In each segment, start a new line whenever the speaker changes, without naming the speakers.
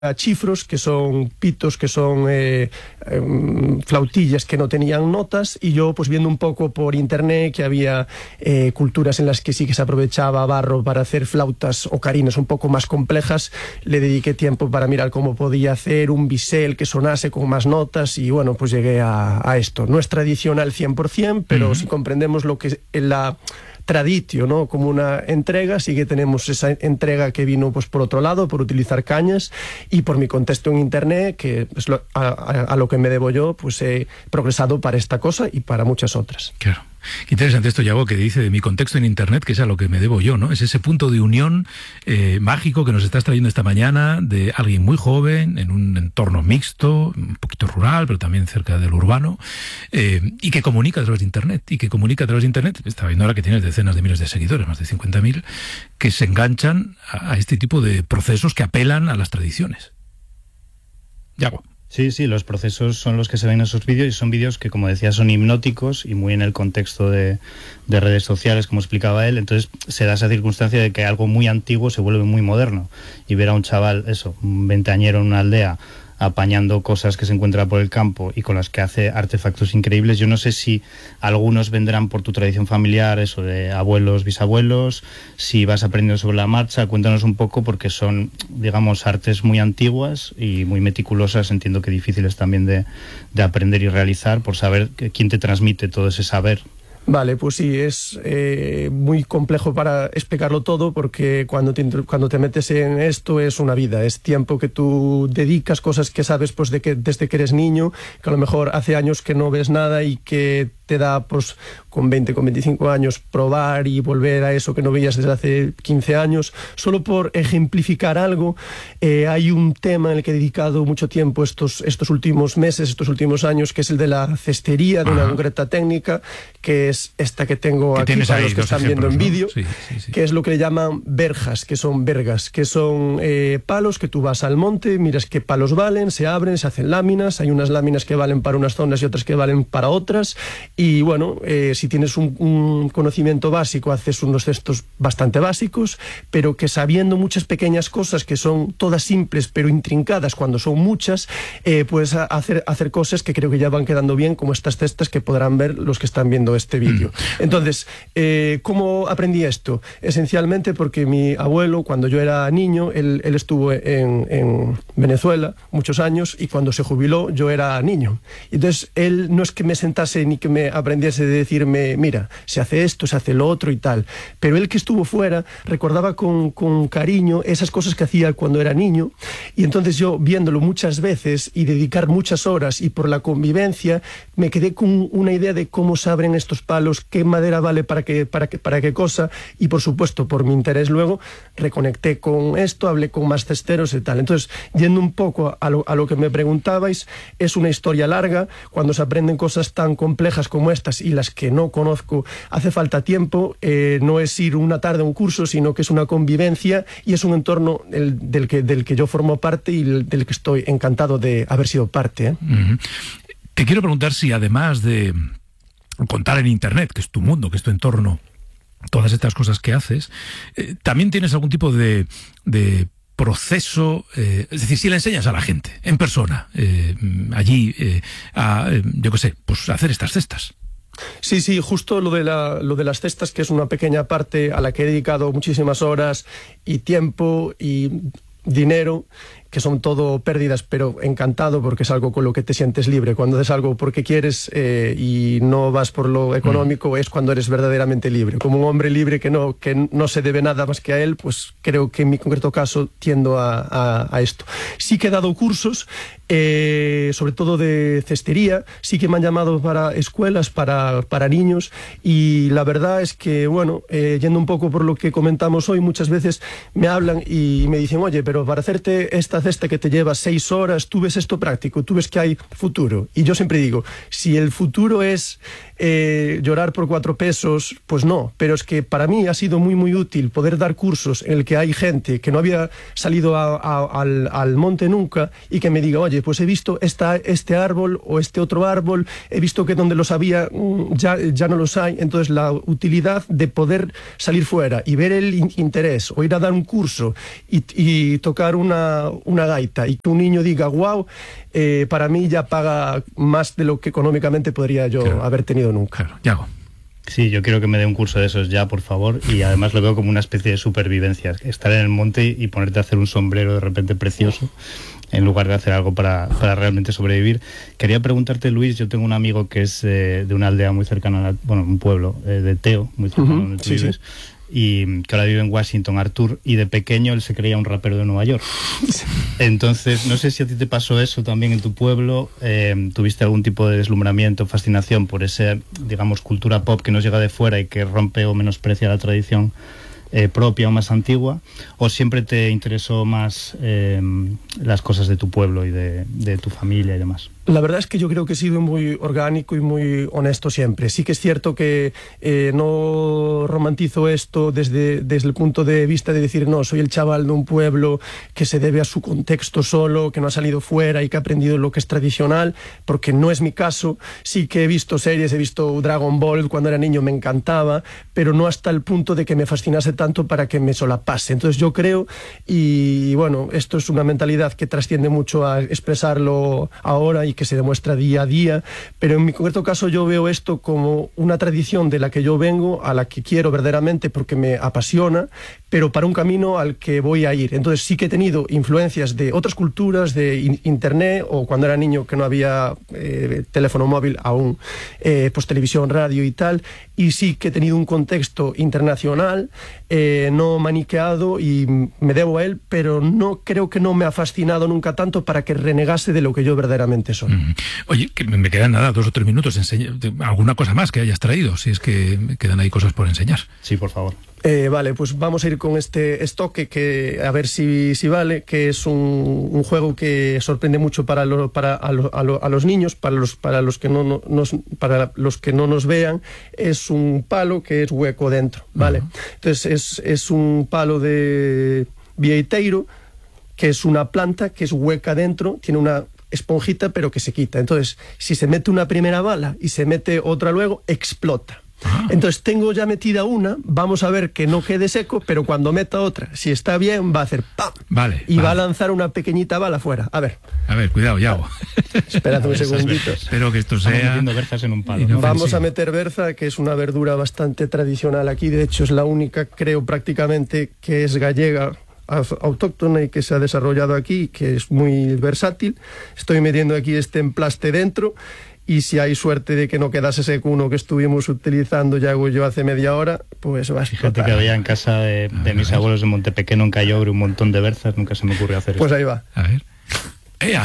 chifros, que son pitos, que son flautillas que no tenían notas, y yo pues viendo un poco por internet que había culturas en las que sí que se aprovechaba barro para hacer flautas ocarinas un poco más complejas, le dediqué tiempo para mirar cómo podía hacer un bisel que sonase con más notas, y bueno, pues llegué a esto. No es tradicional 100%, pero si comprendemos lo que es la traditio, ¿no? Como una entrega, sí que tenemos esa entrega que vino pues por otro lado, por utilizar cañas, y por mi contexto en internet, que es a lo que me debo yo, pues he progresado para esta cosa y para muchas otras.
Claro. Qué interesante esto, Yago, que dice de mi contexto en internet, que es a lo que me debo yo, ¿no? Es ese punto de unión mágico que nos estás trayendo esta mañana, de alguien muy joven, en un entorno mixto, un poquito rural, pero también cerca del urbano, y que comunica a través de internet. Estaba viendo ahora que tienes decenas de miles de seguidores, más de 50.000, que se enganchan a este tipo de procesos que apelan a las tradiciones. Yago.
Sí, los procesos son los que se ven en esos vídeos, y son vídeos que, como decía, son hipnóticos y muy en el contexto de redes sociales, como explicaba él. Entonces se da esa circunstancia de que algo muy antiguo se vuelve muy moderno, y ver a un chaval, un veinteañero en una aldea, apañando cosas que se encuentra por el campo y con las que hace artefactos increíbles. Yo no sé si algunos vendrán por tu tradición familiar, eso de abuelos, bisabuelos, si vas aprendiendo sobre la marcha. Cuéntanos un poco, porque son, digamos, artes muy antiguas y muy meticulosas, entiendo que difíciles también de aprender y realizar, por saber quién te transmite todo ese saber.
Vale, pues sí, es muy complejo para explicarlo todo, porque cuando te metes en esto es una vida, es tiempo que tú dedicas, cosas que sabes pues desde que eres niño, que a lo mejor hace años que no ves nada y que te da pues con 20, con 25 años probar y volver a eso que no veías desde hace 15 años. Solo por ejemplificar algo, hay un tema en el que he dedicado mucho tiempo estos últimos meses, estos últimos años, que es el de la cestería, de una concreta técnica, que es esta que tengo aquí para los que están viendo en vídeo, sí. Que es lo que le llaman verjas, que son vergas, que son palos que tú vas al monte, miras qué palos valen, se abren, se hacen láminas, hay unas láminas que valen para unas zonas y otras que valen para otras, y bueno, si tienes un conocimiento básico, haces unos cestos bastante básicos, pero que sabiendo muchas pequeñas cosas que son todas simples pero intrincadas cuando son muchas, puedes hacer cosas que creo que ya van quedando bien, como estas cestas que podrán ver los que están viendo este vídeo. Entonces, ¿cómo aprendí esto? Esencialmente porque mi abuelo, cuando yo era niño, él estuvo en Venezuela muchos años, y cuando se jubiló yo era niño. Entonces, él no es que me sentase ni que me aprendiese de decirme, mira, se hace esto, se hace lo otro y tal, pero él, que estuvo fuera, recordaba con cariño esas cosas que hacía cuando era niño, y entonces yo, viéndolo muchas veces y dedicar muchas horas, y por la convivencia, me quedé con una idea de cómo se abren estos palos, qué madera vale para qué cosa, y por supuesto, por mi interés luego, reconecté con esto, hablé con más cesteros y tal. Entonces, yendo un poco a lo que me preguntabais, es una historia larga. Cuando se aprenden cosas tan complejas como estas, y las que no conozco, hace falta tiempo. No es ir una tarde a un curso, sino que es una convivencia, y es un entorno del que yo formo parte y del que estoy encantado de haber sido parte.
Te quiero preguntar si, además de contar en internet, que es tu mundo, que es tu entorno, todas estas cosas que haces, también tienes algún tipo de proceso, es decir, si le enseñas a la gente en persona, allí, yo qué sé, pues hacer estas cestas.
Sí, justo lo de las cestas, que es una pequeña parte a la que he dedicado muchísimas horas y tiempo y dinero, que son todo pérdidas, pero encantado, porque es algo con lo que te sientes libre. Cuando haces algo porque quieres y no vas por lo económico, es cuando eres verdaderamente libre. Como un hombre libre que no se debe nada más que a él, pues creo que en mi concreto caso tiendo a esto. Sí que he dado cursos, sobre todo de cestería, sí que me han llamado para escuelas, para niños, y la verdad es que, bueno, yendo un poco por lo que comentamos hoy, muchas veces me hablan y me dicen, oye, pero para hacerte esta cesta que te lleva 6 horas, tú ves esto práctico, tú ves que hay futuro. Y yo siempre digo, si el futuro es llorar por 4 pesos, pues no, pero es que para mí ha sido muy muy útil poder dar cursos en el que hay gente que no había salido al monte nunca, y que me diga, oye, pues he visto este árbol o este otro árbol, he visto que donde los había ya no los hay. Entonces la utilidad de poder salir fuera y ver el interés, o ir a dar un curso y tocar una una gaita y que un niño diga wow, para mí ya paga más de lo que económicamente podría yo haber tenido nunca.
Claro, Yago.
Sí, yo quiero que me dé un curso de esos ya, por favor, y además lo veo como una especie de supervivencia, estar en el monte y ponerte a hacer un sombrero de repente precioso, en lugar de hacer algo para realmente sobrevivir. Quería preguntarte, Luis, yo tengo un amigo que es de una aldea muy cercana, un pueblo, de Teo, muy cercano donde tú vives, y que ahora vive en Washington, Arthur, y de pequeño él se creía un rapero de Nueva York. Entonces, no sé si a ti te pasó eso también en tu pueblo, tuviste algún tipo de deslumbramiento, fascinación por esa, digamos, cultura pop que nos llega de fuera y que rompe o menosprecia la tradición propia o más antigua, o siempre te interesó más las cosas de tu pueblo y de tu familia y demás.
La verdad es que yo creo que he sido muy orgánico y muy honesto siempre. Sí que es cierto que no romantizo esto desde el punto de vista de decir, no, soy el chaval de un pueblo que se debe a su contexto solo, que no ha salido fuera y que ha aprendido lo que es tradicional, porque no es mi caso. Sí que he visto series, he visto Dragon Ball cuando era niño, me encantaba, pero no hasta el punto de que me fascinase tanto para que me solapase. Entonces yo creo, y bueno, esto es una mentalidad que trasciende mucho a expresarlo ahora y que se demuestra día a día, pero en mi concreto caso yo veo esto como una tradición de la que yo vengo, a la que quiero verdaderamente porque me apasiona, pero para un camino al que voy a ir. Entonces sí que he tenido influencias de otras culturas, de internet, o cuando era niño que no había teléfono móvil aún, pues televisión, radio y tal, y sí que he tenido un contexto internacional, no maniqueado, y me debo a él, pero no creo que no me ha fascinado nunca tanto para que renegase de lo que yo verdaderamente soy.
Oye, que me quedan nada, 2 o 3 minutos. ¿Alguna cosa más que hayas traído? Si es que me quedan ahí cosas por enseñar.
Sí, por favor.
Vale, pues vamos a ir con este estoque que a ver si vale, que es un juego que sorprende mucho para los niños, para los que no nos vean. Es un palo que es hueco dentro, ¿vale? Entonces es un palo de vieiteiro, que es una planta que es hueca dentro, tiene una esponjita pero que se quita. Entonces, si se mete una primera bala y se mete otra luego, explota. Entonces tengo ya metida una, vamos a ver que no quede seco, pero cuando meta otra, si está bien, va a hacer ¡pam!
Vale,
y va a lanzar una pequeñita bala fuera. A ver,
cuidado, Yago.
Espérate un segundito.
Espero que esto sea...
Estamos metiendo berzas en un palo.
Vamos a meter berza, que es una verdura bastante tradicional aquí. De hecho, es la única, creo, prácticamente, que es gallega, autóctona y que se ha desarrollado aquí, que es muy versátil. Estoy metiendo aquí este emplaste dentro, y si hay suerte de que no quedase seco uno que estuvimos utilizando Yago y yo hace media hora, pues va a explotar.
Fíjate que había en casa de mis abuelos de Montepequeno, en Callobre, un montón de berzas, nunca se me ocurrió hacer
pues
eso.
Pues ahí va.
A ver. ¡Ea!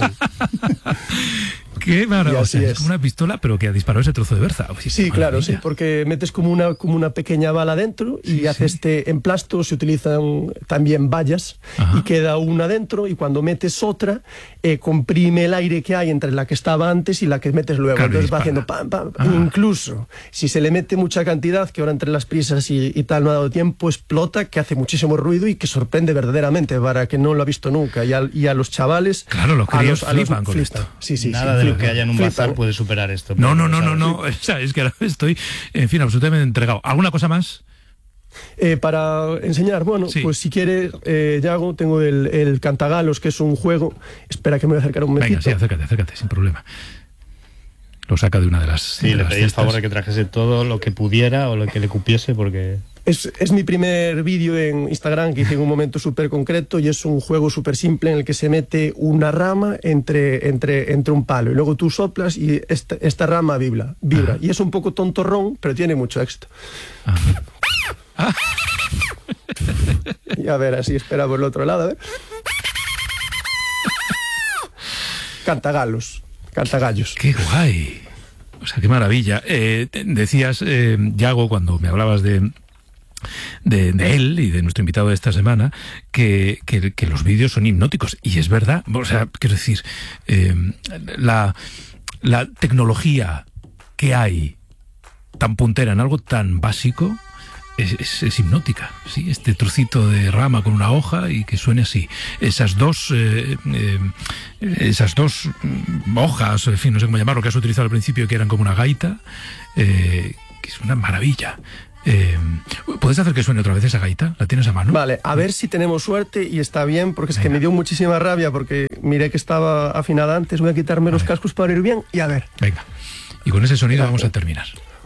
¡Qué maravilla! Es como una pistola, pero que ha disparado ese trozo de berza.
Sí, claro, sí, porque metes como una pequeña bala dentro y hace este emplasto. Se utilizan también vallas y queda una dentro, y cuando metes otra, comprime el aire que hay entre la que estaba antes y la que metes luego. Claro, entonces va haciendo pam, pam. Incluso si se le mete mucha cantidad, que ahora entre las prisas y tal no ha dado tiempo, explota, que hace muchísimo ruido y que sorprende verdaderamente para que no lo ha visto nunca. Y a los chavales...
Claro, los críos flipan con esto.
Sí,
nada de lo que haya en un bazar puede superar esto.
No. O sea, es que ahora estoy, en fin, absolutamente entregado. ¿Alguna cosa más?
Para enseñar, bueno, sí. Pues si quieres, Yago, tengo el Cantagalos, que es un juego. Espera que me voy a acercar un momentito.
Venga, sí, acércate, sin problema. Lo saca de una de las...
Sí, le pedí el favor de que trajese todo lo que pudiera o lo que le cupiese, porque...
Es mi primer vídeo en Instagram que hice en un momento súper concreto, y es un juego súper simple en el que se mete una rama entre un palo, y luego tú soplas y esta rama vibra. Y es un poco tontorrón, pero tiene mucho éxito. Y a ver, así espera por el otro lado, a ver. Cantagallos.
¡Qué guay! O sea, qué maravilla. Decías, Yago, cuando me hablabas de él y de nuestro invitado de esta semana, que los vídeos son hipnóticos, y es verdad. O sea, quiero decir, la tecnología que hay tan puntera en algo tan básico es hipnótica, ¿sí? Este trocito de rama con una hoja y que suene así. Esas dos hojas, en fin, no sé cómo llamarlo, que has utilizado al principio, que eran como una gaita, que es una maravilla. ¿Puedes hacer que suene otra vez esa gaita? ¿La tienes a mano?
Vale, a ver si tenemos suerte y está bien, porque es que me dio muchísima rabia porque miré que estaba afinada antes. Voy a quitarme los cascos para ir bien y a ver.
Venga, y con ese sonido vamos a terminar.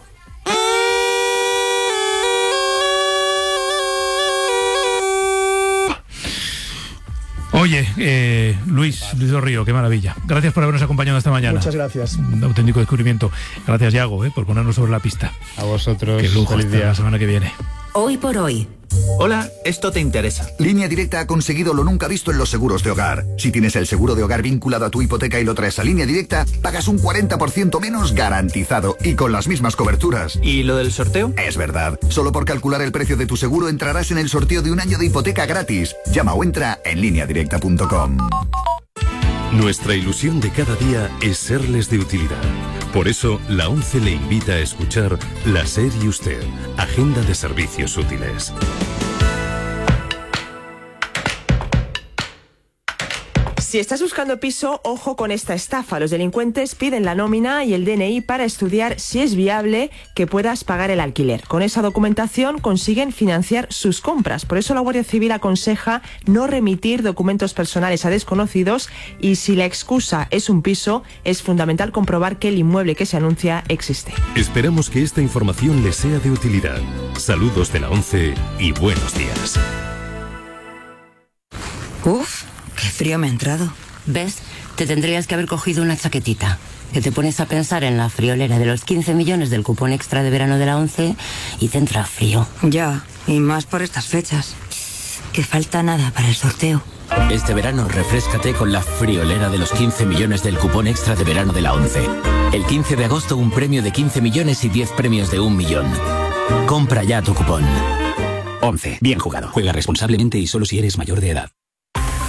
Oye, Luis del Río, qué maravilla. Gracias por habernos acompañado esta mañana.
Muchas gracias.
Un auténtico descubrimiento. Gracias, Yago, por ponernos sobre la pista.
A vosotros.
Qué lujo.
Feliz
Hasta
día.
la semana que viene.
Hoy por hoy.
Hola, esto te interesa.
Línea Directa ha conseguido lo nunca visto en los seguros de hogar. Si tienes el seguro de hogar vinculado a tu hipoteca y lo traes a Línea Directa, pagas un 40% menos garantizado y con las mismas coberturas.
¿Y lo del sorteo?
Es verdad. Solo por calcular el precio de tu seguro entrarás en el sorteo de un año de hipoteca gratis. Llama o entra en lineadirecta.com.
Nuestra ilusión de cada día es serles de utilidad. Por eso, la ONCE le invita a escuchar La SER y Usted, Agenda de Servicios Útiles.
Si estás buscando piso, ojo con esta estafa. Los delincuentes piden la nómina y el DNI para estudiar si es viable que puedas pagar el alquiler. Con esa documentación consiguen financiar sus compras. Por eso la Guardia Civil aconseja no remitir documentos personales a desconocidos y si la excusa es un piso, es fundamental comprobar que el inmueble que se anuncia existe.
Esperamos que esta información les sea de utilidad. Saludos de la ONCE y buenos días.
Uf, qué frío me ha entrado. ¿Ves? Te tendrías que haber cogido una chaquetita. Que te pones a pensar en la friolera de los 15 millones del cupón extra de verano de la ONCE y te entra frío. Ya, y más por estas fechas. Que falta nada para el sorteo.
Este verano refréscate con la friolera de los 15 millones del cupón extra de verano de la ONCE. El 15 de agosto un premio de 15 millones y 10 premios de 1 millón. Compra ya tu cupón.
ONCE. Bien jugado. Juega responsablemente y solo si eres mayor de edad.